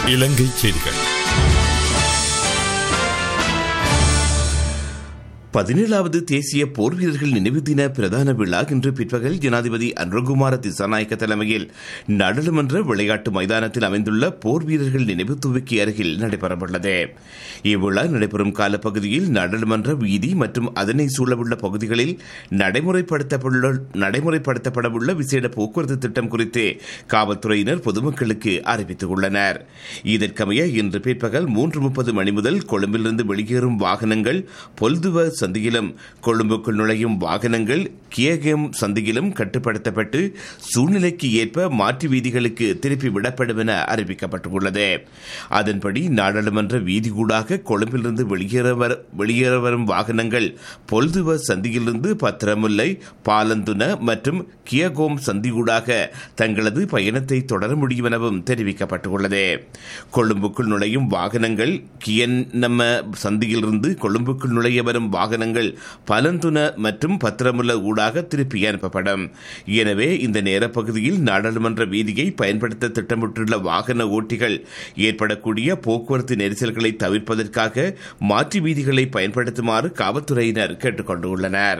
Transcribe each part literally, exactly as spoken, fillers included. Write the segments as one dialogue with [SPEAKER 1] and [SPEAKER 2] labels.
[SPEAKER 1] இலங்கை செய்திகள்.
[SPEAKER 2] பதினேழாவது தேசிய போர் வீரர்கள் நினைவு தின பிரதான விழா இன்று பிற்பகல் ஜனாதிபதி அனுரகுமார திசாநாயக்க தலைமையில் நாடாளுமன்ற விளையாட்டு மைதானத்தில் அமைந்துள்ள போர் வீரர்கள் நினைவு தூவிக்கு அருகில் நடைபெறவுள்ளது. இவ்விழா நடைபெறும் காலப்பகுதியில் நாடாளுமன்ற வீதி மற்றும் அதனை சூழவுள்ள பகுதிகளில் நடைமுறைப்படுத்தப்படவுள்ள விசேட போக்குவரத்து திட்டம் குறித்து காவல்துறையினர் பொதுமக்களுக்கு அறிவித்துள்ளனர். இதற்கமைய இன்று பிற்பகல் மூன்று முப்பது மணி முதல் கொழும்பிலிருந்து வெளியேறும் வாகனங்கள் பொல்துவ சந்தியிலும் கொழும்புக்குள் நுழையும் வாகனங்கள் கியகேம் சந்தியிலும் கட்டுப்படுத்தப்பட்டு சூழ்நிலைக்கு ஏற்ப மாற்று வீதிகளுக்கு திருப்பி விடப்படும் என அறிவிக்கப்பட்டுள்ளது. அதன்படி நாடாளுமன்ற வீதியூடாக கொழும்பிலிருந்து வெளியேற வரும் வாகனங்கள் பொல்துவ சந்தியிலிருந்து பத்திரமுல்லை, பாலந்துன மற்றும் கியகோம் சந்தியூடாக தங்களது பயணத்தை தொடர முடியும் எனவும் தெரிவிக்கப்பட்டுள்ளது. கொழும்புக்குள் நுழையும் வாகனங்கள் கியன்னம சந்தியிலிருந்து கொழும்புக்குள் நுழைய வரும் வாகனங்கள் பலந்துன மற்றும் பத்திரமுல்ல ஊடாக திருப்பி அனுப்பப்படும். எனவே இந்த நேர பகுதியில் நாடாளுமன்ற வீதியை பயன்படுத்த திட்டமிட்டுள்ள வாகன ஓட்டிகள் ஏற்படக்கூடிய போக்குவரத்து நெரிசல்களை தவிர்ப்பதற்காக மாற்று வீதிகளை பயன்படுத்துமாறு காவல்துறையினர் கேட்டுக் கொண்டுள்ளனர்.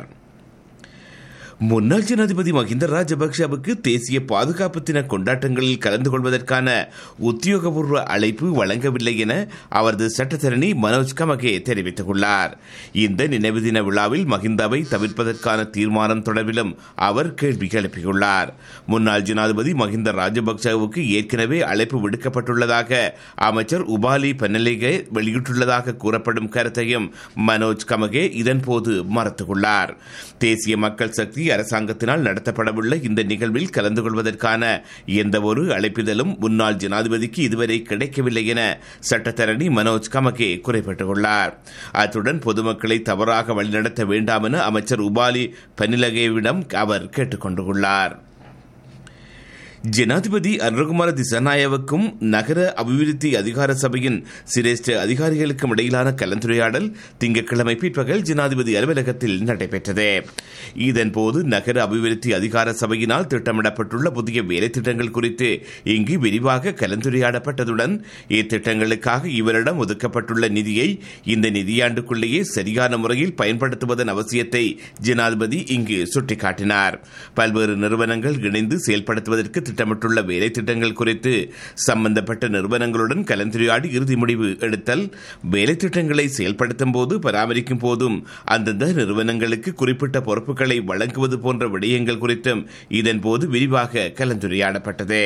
[SPEAKER 2] முன்னாள் ஜனாதிபதி மஹிந்த ராஜபக்சவுக்கு தேசிய பாதுகாப்பு தின கொண்டாட்டங்களில் கலந்து கொள்வதற்கான உத்தியோகபூர்வ அழைப்பு வழங்கவில்லை என அவரது சட்டத்தரணி மனோஜ் கமகே தெரிவித்துள்ளார். இந்த நினைவு தின விழாவில் மஹிந்தாவை தவிர்ப்பதற்கான தீர்மானம் தொடர்பிலும் அவர் கேள்வி எழுப்பியுள்ளார். முன்னாள் ஜனாதிபதி மஹிந்த ராஜபக்சவுக்கு ஏற்கனவே அழைப்பு விடுக்கப்பட்டுள்ளதாக அமைச்சர் உபாலி பன்னலேகே வெளியிட்டுள்ளதாக கூறப்படும் கருத்தையும் மனோஜ் கமகே இதன்போது மறுத்துள்ளார். தேசிய மக்கள் சக்தி அரசாங்கத்தினால் நடத்தப்படவுள்ள இந்த நிகழ்வில் கலந்து கொள்வதற்கான எந்தவொரு அழைப்பிதழும் முன்னாள் ஜனாதிபதிக்கு இதுவரை கிடைக்கவில்லை என சட்டத்தரணி மனோஜ் கமகே குறிப்பிட்டுள்ளார். அத்துடன் பொதுமக்களை தவறாக வழிநடத்த வேண்டாம் என அமைச்சர் உபாலி பனிலகேவிடம் அவர் கேட்டுக் கொண்டுள்ளார். ஜனாதிபதி அனுரகுமார திசாநாயகவுக்கும் நகர அபிவிருத்தி அதிகார சபையின் சிரேஷ்ட அதிகாரிகளுக்கும் இடையிலான கலந்துரையாடல் திங்கட்கிழமை பிற்பகல் ஜனாதிபதி அலுவலகத்தில் நடைபெற்றது. இதன்போது நகர அபிவிருத்தி அதிகார சபையினால் திட்டமிடப்பட்டுள்ள புதிய வேலை திட்டங்கள் குறித்து இங்கு விரிவாக கலந்துரையாடப்பட்டதுடன் இத்திட்டங்களுக்காக இவரிடம் ஒதுக்கப்பட்டுள்ள நிதியை இந்த நிதியாண்டுக்குள்ளேயே சரியான முறையில் பயன்படுத்துவதன் அவசியத்தை ஜனாதிபதி இங்கு சுட்டிக்காட்டினார். பல்வேறு நிறுவனங்கள் இணைந்து செயல்படுத்துவதற்கு திட்டமிட்டுள்ள வேலை திட்டங்கள் குறித்து சம்பந்தப்பட்ட நிறுவனங்களுடன் கலந்துரையாடி இறுதி முடிவு எடுத்தல், வேலை திட்டங்களை செயல்படுத்தும் போது பராமரிக்கும் போதும் அந்தந்த நிறுவனங்களுக்கு குறிப்பிட்ட பொறுப்புகளை வழங்குவது போன்ற விடயங்கள் குறித்தும் இதன்போது விரிவாக கலந்துரையாடப்பட்டது.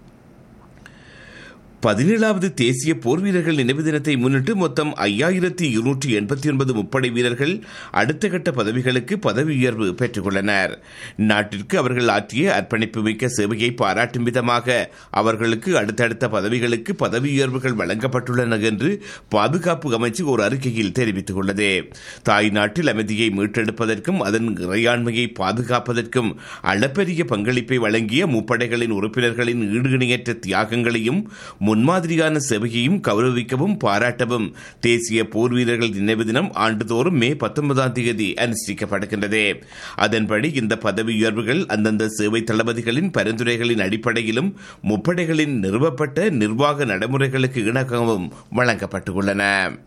[SPEAKER 2] பதினேழாவது தேசிய போர் வீரர்கள் நினைவு தினத்தை முன்னிட்டு மொத்தம் ஐயாயிரத்தி இருநூற்றி எண்பத்தி ஒன்பது முப்படை வீரர்கள் அடுத்த கட்ட பதவிகளுக்கு பதவி உயர்வு பெற்றுள்ளனர். நாட்டிற்கு அவர்கள் ஆற்றிய அர்ப்பணிப்பு மிக்க சேவையை பாராட்டும் விதமாக அவர்களுக்கு அடுத்தடுத்த பதவிகளுக்கு பதவி உயர்வுகள் வழங்கப்பட்டுள்ளன என்று பாதுகாப்பு அமைச்சு ஒரு அறிக்கையில் தெரிவித்துள்ளது. தாய் நாட்டில் அமைதியை மீட்டெடுப்பதற்கும் அதன் இறையாண்மையை பாதுகாப்பதற்கும் அளப்பரிய பங்களிப்பை வழங்கிய முப்படைகளின் உறுப்பினர்களின் ஈடு இணையற்ற தியாகங்களையும் முன்மாதிரியான சேவையையும் கௌரவிக்கவும் பாராட்டவும் தேசிய போர் வீரர்கள் நினைவு தினம் ஆண்டுதோறும் மே பத்தொன்பதாம் தேதி அனுஷ்டிக்கப்படுகின்றது. அதன்படி இந்த பதவி உயர்வுகள் அந்தந்த சேவை தளபதிகளின் பரிந்துரைகளின் அடிப்படையிலும் முப்படைகளின் நிறுவப்பட்ட நிர்வாக நடைமுறைகளுக்கு இணங்கவும் வழங்கப்பட்டுள்ளன.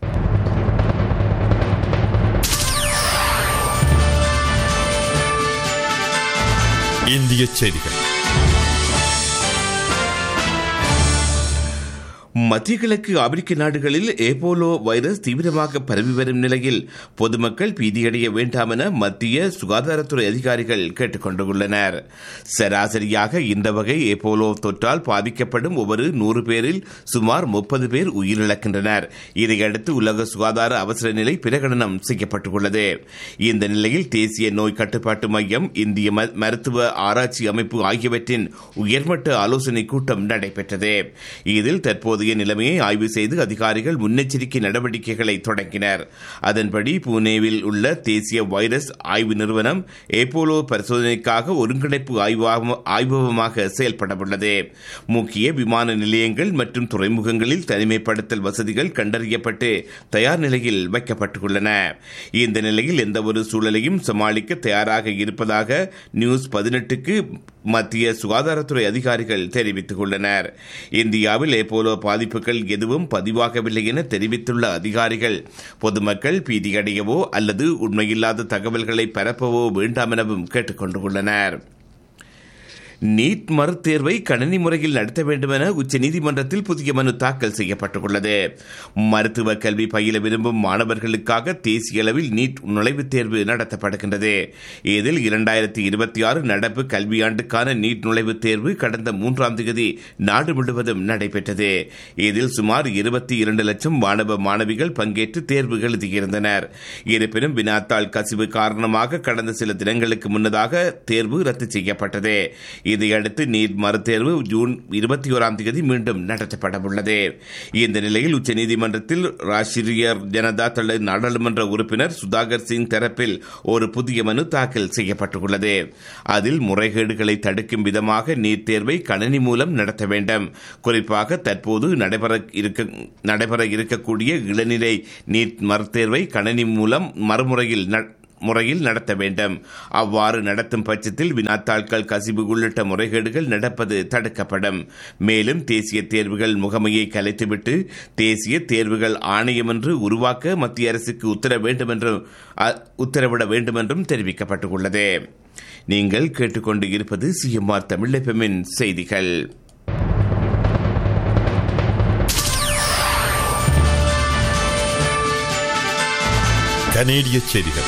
[SPEAKER 1] இந்திய செய்திகள்.
[SPEAKER 2] மத்திய கிழக்கு ஆப்பிரிக்க நாடுகளில் ஏபோலோ வைரஸ் தீவிரமாக பரவி வரும் நிலையில் பொதுமக்கள் பீதியடைய வேண்டாம் என மத்திய சுகாதாரத்துறை அதிகாரிகள் கேட்டுக் கொண்டுள்ளனர். சராசரியாக இந்த வகை ஏபோலோ தொற்றால் பாதிக்கப்படும் ஒவ்வொரு நூறு பேரில் சுமார் முப்பது பேர் உயிரிழக்கின்றனர். இதையடுத்து உலக சுகாதார அவசர நிலை பிரகடனம் செய்யப்பட்டுள்ளது. இந்த நிலையில் தேசிய நோய் கட்டுப்பாட்டு மையம், இந்திய மருத்துவ ஆராய்ச்சி அமைப்பு ஆகியவற்றின் உயர்மட்ட ஆலோசனை கூட்டம் நடைபெற்றது. இதில் தற்போது நிலைமையை ஆய்வு செய்து அதிகாரிகள் முன்னெச்சரிக்கை நடவடிக்கைகளை தொடங்கினர். அதன்படி புனேவில் உள்ள தேசிய வைரஸ் ஆய்வு நிறுவனம் ஏபோலோ பரிசோதனைக்காக ஒருங்கிணைப்பு ஆய்வகமாக செயல்படவுள்ளது. முக்கிய விமான நிலையங்கள் மற்றும் துறைமுகங்களில் தனிமைப்படுத்தல் வசதிகள் கண்டறியப்பட்டு தயார் நிலையில் வைக்கப்பட்டுள்ளன. இந்த நிலையில் எந்தவொரு சூழலையும் சமாளிக்க தயாராக இருப்பதாக நியூஸ் பதினெட்டுக்கு மத்திய சுகாதாரத்துறை அதிகாரிகள் தெரிவித்துள்ளனர். இந்தியாவில் ஏபோலோ பாதிப்புகள் எதுவும் பதிவாகவில்லை என தெரிவித்துள்ள அதிகாரிகள் பொதுமக்கள் பீதியடையவோ அல்லது உண்மையில்லாத தகவல்களை பரப்பவோ வேண்டாம் எனவும் கேட்டுக் கொண்டுள்ளனர். நீட் மறுதேர்வை கணினி முறையில் நடத்த வேண்டும் என உச்சநீதிமன்றத்தில் புதிய மனு தாக்கல் செய்யப்பட்டுள்ளது. மருத்துவ கல்வி பயில விரும்பும் மாணவர்களுக்காக தேசிய அளவில் நீட் நுழைவுத் தேர்வு நடத்தப்படுகின்றது. இதில் இரண்டாயிரத்தி இருபத்தி ஆறு நடப்பு கல்வியாண்டுக்கான நீட் நுழைவுத் தேர்வு கடந்த மூன்றாம் தேதி நாடு முழுவதும் நடைபெற்றது. இதில் சுமார் இருபத்தி இரண்டு லட்சம் மாணவ மாணவிகள் பங்கேற்று தேர்வு எழுதியிருந்தனர். இருப்பினும் வினாத்தாள் கசிவு காரணமாக கடந்த சில தினங்களுக்கு முன்னதாக தேர்வு ரத்து செய்யப்பட்டது. இதையடுத்து நீட் மறுதேர்வு ஜூன் இருபத்தி ஓராம் தேதி மீண்டும் நடத்தப்பட உள்ளது. இந்த நிலையில் உச்சநீதிமன்றத்தில் ராஷ்டிரிய ஜனதா தள நாடாளுமன்ற உறுப்பினர் சுதாகர் சிங் தரப்பில் ஒரு புதிய மனு தாக்கல் செய்யப்பட்டுள்ளது. அதில் முறைகேடுகளை தடுக்கும் விதமாக நீட் தேர்வை கணினி மூலம் நடத்த வேண்டும். குறிப்பாக தற்போது நடைபெற இருக்க நடைபெற இருக்கக்கூடிய இளநிலை நீட் மறுதேர்வை கணினி மூலம் மறுமுறையில் முறையில் நடத்த வேண்டும். அவ்வாறு நடத்தும் பட்சத்தில் வினாத்தாள்கள் கசிவு உள்ளிட்ட முறைகேடுகள் நடப்பது தடுக்கப்படும். மேலும் தேசிய தேர்வுகள் முகமையை கலைத்துவிட்டு தேசிய தேர்வுகள் ஆணையம் என்று உருவாக்க மத்திய அரசுக்கு உத்தரவிட வேண்டும் என்றும் உத்தரவிட வேண்டும் என்றும் தெரிவிக்கப்பட்டுள்ளது. நீங்கள் கேட்டுக்கொண்டு இருப்பது சிஎம்ஆர் தமிழ் எஃப்எம்மின் செய்திகள்.
[SPEAKER 1] கனேடிய செய்திகள்.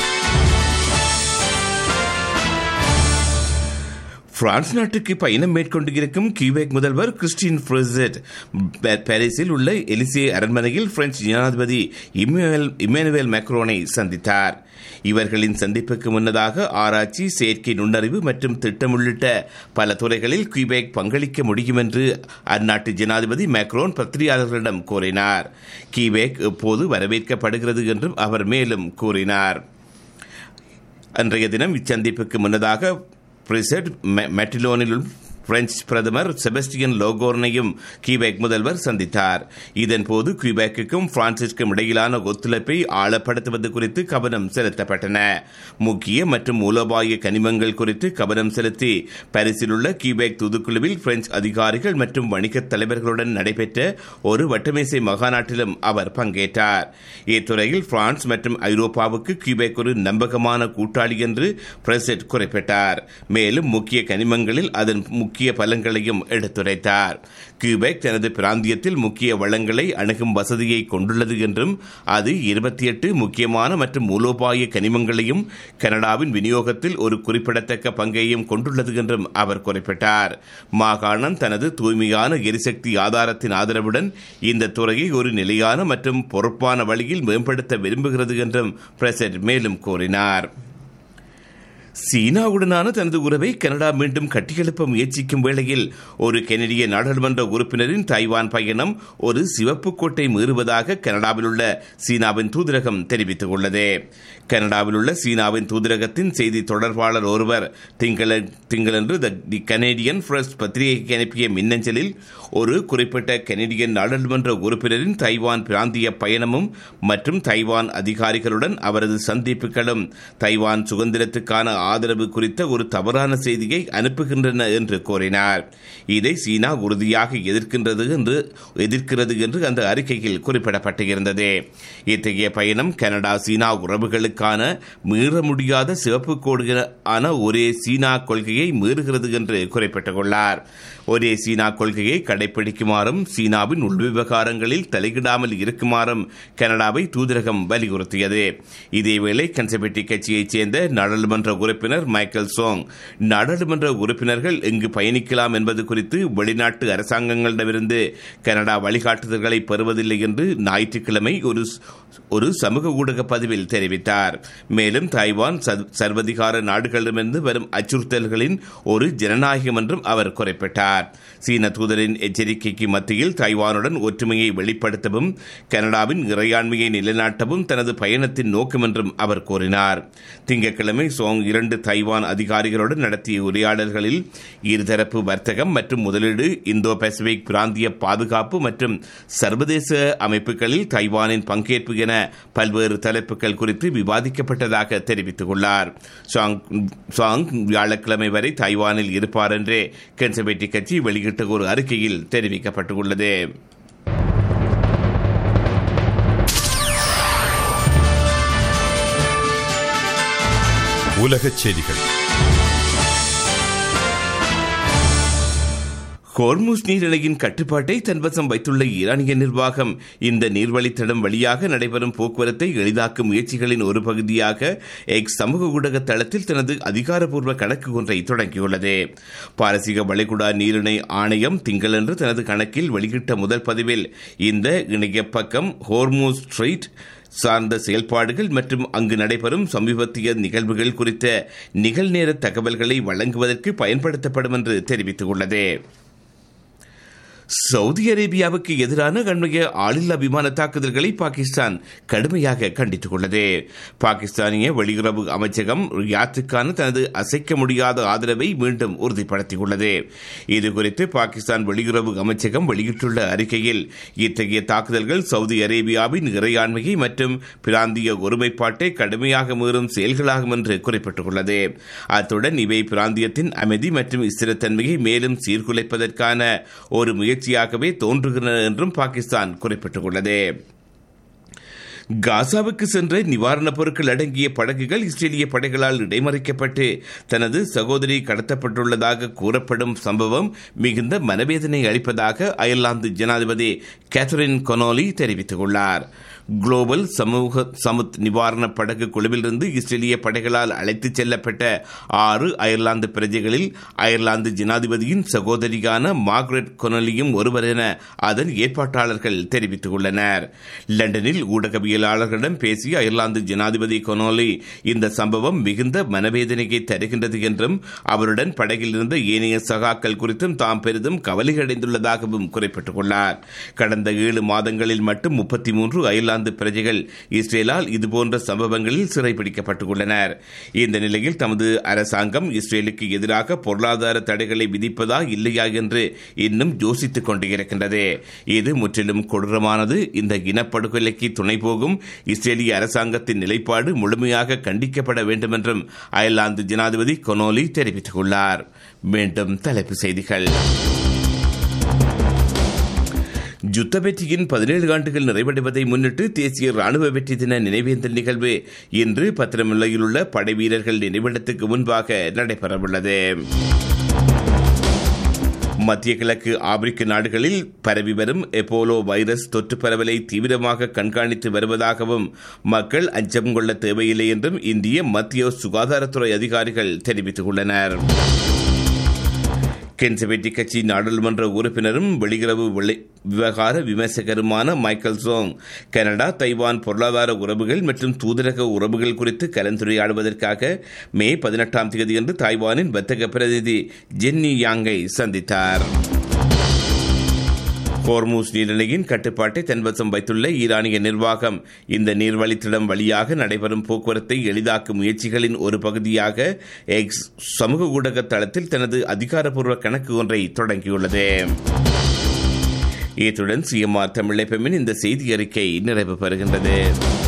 [SPEAKER 2] பிரான்ஸ் நாட்டுக்கு பயணம் மேற்கொண்டிருக்கும் கியூபெக் முதல்வர் கிறிஸ்டின் ஃப்ரெசெட் பாரிஸில் உள்ள எலிசே அரண்மனையில் பிரெஞ்சு ஜனாதிபதி இம்மானுவேல் மேக்ரோனை சந்தித்தார். இவர்களின் சந்திப்புக்கு முன்னதாக ஆராய்ச்சி, செயற்கை நுண்ணறிவு மற்றும் திட்டம் உள்ளிட்ட பல துறைகளில் கியூபெக் பங்களிக்க முடியும் என்று அந்நாட்டு ஜனாதிபதி மேக்ரோன் பத்திரிகையாளர்களிடம் கூறினார். கியூபெக் எப்போது வரவேற்கப்படுகிறது என்றும் அவர் மேலும் கூறினார். அன்றைய தினம் இச்சந்திப்புக்கு முன்னதாக பிரெசெட் மெட்டிலோனில் பிரெஞ்சு பிரதமர் செபஸ்டியன் லோகோர்னையும் கியூபெக் முதல்வர் சந்தித்தார். இதன்போது கியூபெக்குக்கும் பிரான்சிற்கும் இடையிலான ஒத்துழைப்பை ஆழப்படுத்துவது குறித்து கவனம் செலுத்தப்பட்டன. முக்கிய மற்றும் மூலோபாய கனிமங்கள் குறித்து கவனம் செலுத்தி பாரிஸில் உள்ள கியூபெக் தூதுக்குழுவில் பிரெஞ்சு அதிகாரிகள் மற்றும் வணிக தலைவர்களுடன் நடைபெற்ற ஒரு வட்டமேசை மகாநாட்டிலும் அவர் பங்கேற்றார். இத்துறையில் பிரான்ஸ் மற்றும் ஐரோப்பாவுக்கு கியூபெக் ஒரு நம்பகமான கூட்டாளி என்று பிரெசெட் குறிப்பிட்டார். மேலும் முக்கிய கனிமங்களில் அதன் முக்கிய பலங்களையும் எடுத்துரைத்தார். கியூபெக் தனது பிராந்தியத்தில் முக்கிய வளங்களை அணுகும் வசதியை கொண்டுள்ளது என்றும் அது இருபத்தி எட்டு முக்கியமான மற்றும் மூலோபாய கனிமங்களையும் கனடாவின் விநியோகத்தில் ஒரு குறிப்பிடத்தக்க பங்கையும் கொண்டுள்ளது என்றும் அவர் குறிப்பிட்டார். மாகாணம் தனது தூய்மையான எரிசக்தி ஆதாரத்தின் ஆதரவுடன் இந்த துறையை ஒரு நிலையான மற்றும் பொறுப்பான வழியில் மேம்படுத்த விரும்புகிறது என்றும் பிரசிடென்ட் மேலும் கூறினார். சீனாவுடனான தனது உறவை கனடா மீண்டும் கட்டியெழுப்ப முயற்சிக்கும் வேளையில் ஒரு கெனடிய நாடாளுமன்ற உறுப்பினரின் தைவான் பயணம் ஒரு சிவப்பு கோட்டை மீறுவதாக கனடாவில் உள்ள சீனாவின் தூதரகம் தெரிவித்துள்ளது. கனடாவில் உள்ள சீனாவின் தூதரகத்தின் செய்தி தொடர்பாளர் ஒருவர் திங்களன்று தி கனேடியன் பிரஸ் பத்திரிகைக்கு அனுப்பிய மின்னஞ்சலில் ஒரு குறிப்பிட்ட கனேடியன் நாடாளுமன்ற உறுப்பினரின் தைவான் பிராந்திய பயணமும் மற்றும் தைவான் அதிகாரிகளுடன் அவரது சந்திப்புகளும் தைவான் சுதந்திரத்துக்கான ஆதரவு குறித்த ஒரு தவறான செய்தியை அனுப்புகின்றன என்று கூறினார். இதை சீனா உறுதியாக எதிர்க்கின்றது என்று எதிர்க்கிறது என்று அந்த அறிக்கையில் குறிப்பிடப்பட்டிருந்தது. இத்தகைய பயணம் கனடா சீனா உறவுகளுக்கான மீற முடியாத சிவப்பு கோடுகளான ஒரே சீனா கொள்கையை மீறுகிறது என்று குறிப்பிட்டுள்ளார். ஒரே சீனா கொள்கையை கடைபிடிக்குமாறும் சீனாவின் உள்விவகாரங்களில் தலையிடாமல் இருக்குமாறும் கனடாவை தூதரகம் வலியுறுத்தியது. இதேவேளை கன்சர்வேட்டிவ் கட்சியைச் சேர்ந்த நாடாளுமன்ற உறுப்பினர் மைக்கேல் சோங் நாடாளுமன்ற உறுப்பினர்கள் எங்கு பயணிக்கலாம் என்பது குறித்து வெளிநாட்டு அரசாங்கங்களிடமிருந்து கனடா வழிகாட்டுதல்களை பெறுவதில்லை என்று ஞாயிற்றுக்கிழமை ஒரு ஒரு சமூக ஊடக பதிவில் தெரிவித்தார். மேலும் தைவான் சர்வதிகார நாடுகளிடமிருந்து வரும் அச்சுறுத்தல்களின் ஒரு ஜனநாயகம் என்றும் அவர் குறிப்பிட்டார். சீன தூதரின் எச்சரிக்கைக்கு மத்தியில் தைவானுடன் ஒற்றுமையை வெளிப்படுத்தவும் கனடாவின் இறையாண்மையை நிலைநாட்டவும் தனது பயணத்தின் நோக்கம் என்றும் அவர் கூறினார். திங்கட்கிழமை சோங் இரண்டு தைவான் அதிகாரிகளுடன் நடத்திய உரையாடல்களில் இருதரப்பு வர்த்தகம் மற்றும் முதலீடு, இந்தோ பசிபிக் பிராந்திய பாதுகாப்பு மற்றும் சர்வதேச அமைப்புகளில் தைவானின் பங்கேற்பு என பல்வேறு தலைப்புகள் குறித்து விவாதிக்கப்பட்டதாக தெரிவித்துள்ளார். சாங் வியாழக்கிழமை வரை தைவானில் இருப்பார் என்றே கன்சர்வேட்டிவ் கட்சி வெளியிட்ட ஒரு அறிக்கையில் தெரிவிக்கப்பட்டுள்ளது.
[SPEAKER 1] உலகச் செய்திகள்.
[SPEAKER 2] ஹோர்முஸ் நீரிணையின் கட்டுப்பாட்டை தன்வசம் வைத்துள்ள ஈரானிய நிர்வாகம் இந்த நீர்வழித்தடம் வழியாக நடைபெறும் போக்குவரத்தை எளிதாக்கும் முயற்சிகளின் ஒரு பகுதியாக எக்ஸ் சமூக ஊடக தளத்தில் தனது அதிகாரப்பூர்வ கணக்கு ஒன்றை தொடங்கியுள்ளது. பாரசீக வளைகுடா நீரிணை ஆணையம் திங்களன்று தனது கணக்கில் வெளியிட்ட முதல் பதிவில் இந்த இணைய பக்கம் ஹோர்முஸ் ஸ்ட்ரெய்ட் சார்ந்த செயல்பாடுகள் மற்றும் அங்கு நடைபெறும் சமீபத்திய நிகழ்வுகள் குறித்த நிகழ்நேர தகவல்களை வழங்குவதற்கு பயன்படுத்தப்படும் என்று தெரிவித்துள்ளது. சவுதி அரேபியாவுக்கு எதிரான அண்மைய ஆளில்லா விமான தாக்குதல்களை பாகிஸ்தான் கடுமையாக கண்டித்துள்ளது. பாகிஸ்தானிய வெளியுறவு அமைச்சகம் ரியாத்துக்கான தனது அசைக்க முடியாத ஆதரவை மீண்டும் உறுதிப்படுத்தியுள்ளது. இதுகுறித்து பாகிஸ்தான் வெளியுறவு அமைச்சகம் வெளியிட்டுள்ள அறிக்கையில் இத்தகைய தாக்குதல்கள் சவுதி அரேபியாவின் இறையாண்மையை மற்றும் பிராந்திய ஒருமைப்பாட்டை கடுமையாக மீறும் செயல்களாகும் என்று குறிப்பிட்டுள்ளது. அத்துடன் இவை பிராந்தியத்தின் அமைதி மற்றும் ஸ்திரத்தன்மையை மேலும் சீர்குலைப்பதற்கான ஒரு முயற்சி முயற்சியாகவே தோன்றுகின்றன என்றும் பாகிஸ்தான் குறிப்பிட்டுள்ளது. காசாவுக்கு சென்ற நிவாரணப் பொருட்கள் அடங்கிய படகுகள் இஸ்ரேலிய படைகளால் இடைமறிக்கப்பட்டு தனது சகோதரி கடத்தப்பட்டுள்ளதாக கூறப்படும் சம்பவம் மிகுந்த மனவேதனை அளிப்பதாக அயர்லாந்து ஜனாதிபதி கேத்தரின் கொனோலி தெரிவித்துள்ளார். குளோபல் சமூக சமுத் நிவாரண படகு குழுவிலிருந்து இஸ்ரேலிய படைகளால் அழைத்துச் செல்லப்பட்ட ஆறு அயர்லாந்து பிரஜைகளில் அயர்லாந்து ஜனாதிபதியின் சகோதரியான மார்கரெட் கொனலியும் ஒருவர் என அதன் ஏற்பாட்டாளர்கள் தெரிவித்துள்ளனர். லண்டனில் ஊடகவியலாளர்களிடம் பேசிய அயர்லாந்து ஜனாதிபதி கொனோலி இந்த சம்பவம் மிகுந்த மனவேதனையை தருகின்றது என்றும் அவருடன் படகில் இருந்த ஏனைய சகாக்கள் குறித்தும் தாம் பெரிதும் கவலையடைந்துள்ளதாகவும் குறிப்பிட்டுள்ளார். கடந்த ஏழு மாதங்களில் மட்டும் முப்பத்தி மூன்று அயர்லாந்து பிரஜைகள் இஸ்ரேலால் இதுபோன்ற சம்பவங்களில் சிறைபிடிக்கப்பட்டுள்ளனர். இந்த நிலையில் தமது அரசாங்கம் இஸ்ரேலுக்கு எதிராக பொருளாதார தடைகளை விதிப்பதா இல்லையா என்று இன்னும் யோசித்துக் கொண்டிருக்கின்றது. இது முற்றிலும் கொடூரமானது. இந்த இனப்படுகொலைக்கு துணை போகும் இஸ்ரேலிய அரசாங்கத்தின் நிலைப்பாடு முழுமையாக கண்டிக்கப்பட வேண்டும் என்றும் அயர்லாந்து ஜனாதிபதி கொனோலி தெரிவித்துள்ளார். மீண்டும் தலைப்புச் செய்திகள். யுத்த வெற்றியின் பதினேழு ஆண்டுகள் நிறைவடைவதை முன்னிட்டு தேசிய ராணுவ வெற்றி தின நினைவேந்தல் நிகழ்வு இன்று பத்திரமுல்லையில் உள்ள படை வீரர்கள் நினைவிடத்துக்கு முன்பாக நடைபெறவுள்ளது. மத்திய கிழக்கு ஆப்பிரிக்க நாடுகளில் பரவி வரும் எபோலோ வைரஸ் தொற்று பரவலை தீவிரமாக கண்காணித்து வருவதாகவும் மக்கள் அச்சம் கொள்ள தேவையில்லை என்றும் இந்திய மத்திய சுகாதாரத்துறை அதிகாரிகள் தெரிவித்துள்ளனர். கன்சர்வேட்டிவ் கட்சி நாடாளுமன்ற உறுப்பினரும் வெளியுறவு விவகார விமர்சகருமான மைக்கேல் சோங் கனடா தைவான் பொருளாதார உறவுகள் மற்றும் தூதரக உறவுகள் குறித்து கலந்துரையாடுவதற்காக மே பதினெட்டாம் தேதியன்று தைவானின் வர்த்தக பிரதிநிதி ஜென்னி யாங்கை சந்தித்தார். ஹோர்முஸ் நீரிணையின் கட்டுப்பாட்டை தன்வசம் வைத்துள்ள ஈரானிய நிர்வாகம் இந்த நீர்வழித்தடம் வழியாக நடைபெறும் போக்குவரத்தை எளிதாக்கும் முயற்சிகளின் ஒரு பகுதியாக எக்ஸ் சமூக ஊடக தளத்தில் தனது அதிகாரப்பூர்வ கணக்கு ஒன்றை தொடங்கியுள்ளது. இத்துடன் சிஎம்ஆர் தமிழ் எஃப்எம்மின் இந்த செய்தி அறிக்கை நிறைவு பெறுகின்றது.